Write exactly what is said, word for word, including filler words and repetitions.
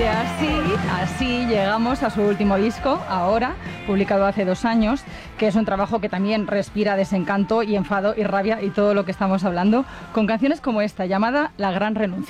Y así, así llegamos a su último disco, Ahora, publicado hace dos años, que es un trabajo que también respira desencanto y enfado y rabia y todo lo que estamos hablando, con canciones como esta, llamada La Gran Renuncia.